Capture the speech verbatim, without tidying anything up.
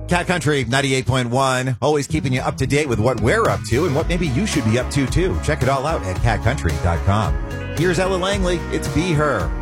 Cat Country ninety-eight point one, always keeping you up to date with what we're up to and what maybe you should be up to too. Check it all out at cat country dot com. Here's Ella Langley. It's Be Her.